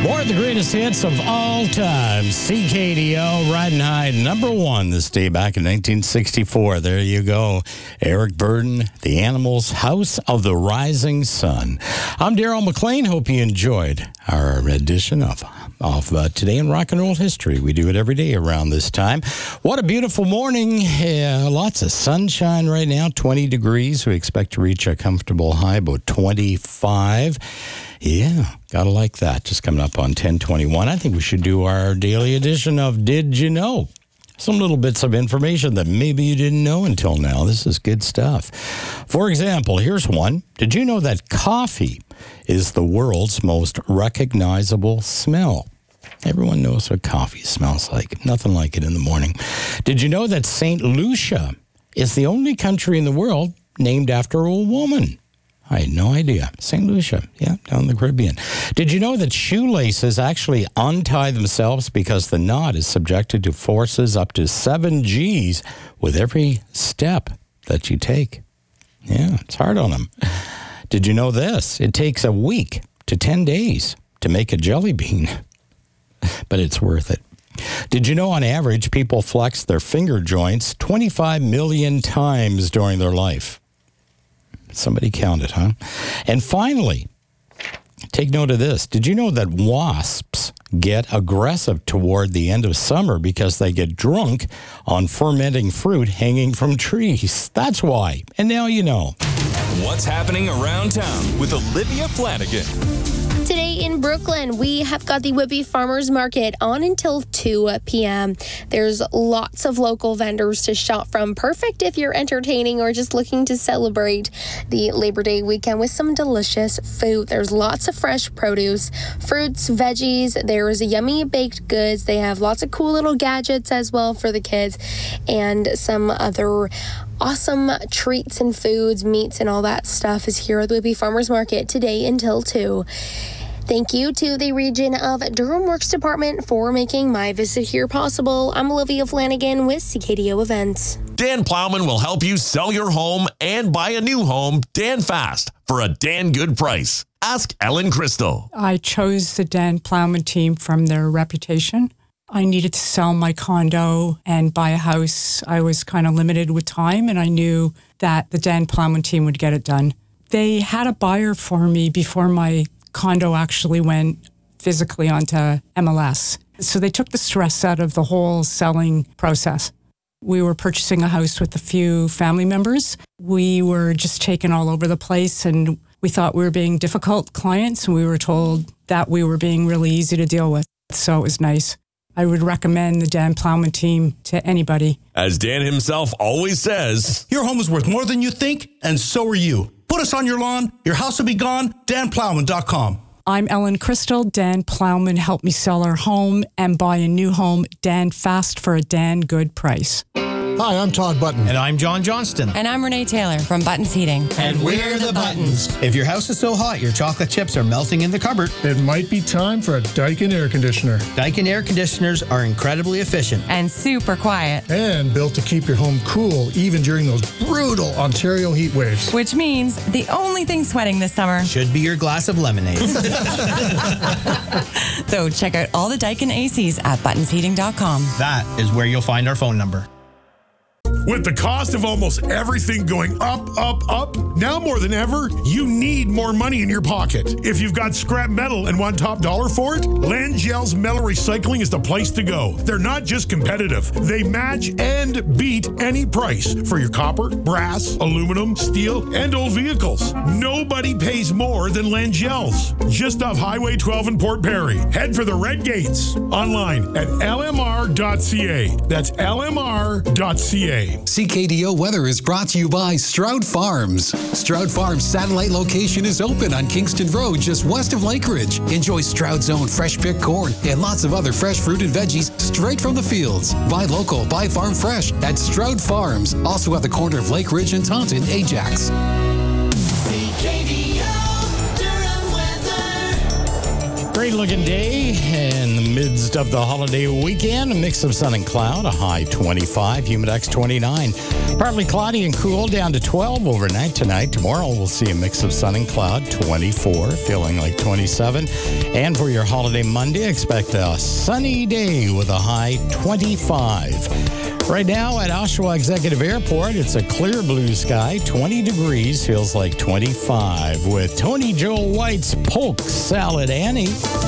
More of the greatest hits of all time. CKDO riding high #1 this day back in 1964. There you go. Eric Burden, The Animals, House of the Rising Sun. I'm Daryl McLean. Hope you enjoyed our edition of Today in Rock and Roll History. We do it every day around this time. What a beautiful morning. Lots of sunshine right now, 20 degrees. We expect to reach a comfortable high, about 25. Yeah, gotta like that. Just coming up on 10:21. I think we should do our daily edition of Did You Know? Some little bits of information that maybe you didn't know until now. This is good stuff. For example, here's one. Did you know that coffee is the world's most recognizable smell? Everyone knows what coffee smells like. Nothing like it in the morning. Did you know that St. Lucia is the only country in the world named after a woman? I had no idea. St. Lucia, yeah, down in the Caribbean. Did you know that shoelaces actually untie themselves because the knot is subjected to forces up to 7 Gs with every step that you take? Yeah, it's hard on them. Did you know this? It takes a week to 10 days to make a jelly bean, but it's worth it. Did you know on average people flex their finger joints 25 million times during their life? Somebody counted, huh? And finally, take note of this. Did you know that wasps get aggressive toward the end of summer because they get drunk on fermenting fruit hanging from trees? That's why. And now you know. What's happening around town with Olivia Flanagan. Today in Brooklyn, we have got the Whitby Farmers Market on until 2 p.m. There's lots of local vendors to shop from. Perfect if you're entertaining or just looking to celebrate the Labor Day weekend with some delicious food. There's lots of fresh produce, fruits, veggies. There's yummy baked goods. They have lots of cool little gadgets as well for the kids and some other awesome treats and foods, meats, and all that stuff is here at the Whitby Farmers Market today until 2. Thank you to the Region of Durham Works Department for making my visit here possible. I'm Olivia Flanagan with CKDO Events. Dan Plowman will help you sell your home and buy a new home Dan fast for a Dan good price. Ask Ellen Crystal. I chose the Dan Plowman team from their reputation. I needed to sell my condo and buy a house. I was kind of limited with time, and I knew that the Dan Plowman team would get it done. They had a buyer for me before my condo actually went physically onto MLS. So they took the stress out of the whole selling process. We were purchasing a house with a few family members. We were just taken all over the place, and we thought we were being difficult clients, and we were told that we were being really easy to deal with. So it was nice. I would recommend the Dan Plowman team to anybody. As Dan himself always says, your home is worth more than you think, and so are you. Put us on your lawn, your house will be gone, danplowman.com. I'm Ellen Crystal. Dan Plowman helped me sell our home and buy a new home, Dan fast for a Dan good price. Hi, I'm Todd Button. And I'm John Johnston. And I'm Renee Taylor from Buttons Heating. And we're the Buttons. If your house is so hot your chocolate chips are melting in the cupboard, it might be time for a Daikin air conditioner. Daikin air conditioners are incredibly efficient. And super quiet. And built to keep your home cool even during those brutal Ontario heat waves. Which means the only thing sweating this summer should be your glass of lemonade. So check out all the Daikin ACs at buttonsheating.com. That is where you'll find our phone number. With the cost of almost everything going up, now more than ever, you need more money in your pocket. If you've got scrap metal and want top dollar for it, Langell's Metal Recycling is the place to go. They're not just competitive. They match and beat any price for your copper, brass, aluminum, steel, and old vehicles. Nobody pays more than Langell's. Just off Highway 12 in Port Perry. Head for the Red Gates. Online at lmr.ca. That's lmr.ca. CKDO Weather is brought to you by Stroud Farms. Stroud Farms' satellite location is open on Kingston Road, just west of Lakeridge. Enjoy Stroud's own fresh-picked corn and lots of other fresh fruit and veggies straight from the fields. Buy local, buy farm fresh at Stroud Farms. Also at the corner of Lakeridge and Taunton, Ajax. CKDO Durham weather. Great looking day in the midst of the holiday weekend. A mix of sun and cloud, a high 25, humidex 29. Partly cloudy and cool, down to 12 overnight tonight. Tomorrow we'll see a mix of sun and cloud, 24, feeling like 27. And for your holiday Monday, expect a sunny day with a high 25. Right now at Oshawa Executive Airport, it's a clear blue sky, 20 degrees, feels like 25. With Tony Joe White's Polk Salad Annie.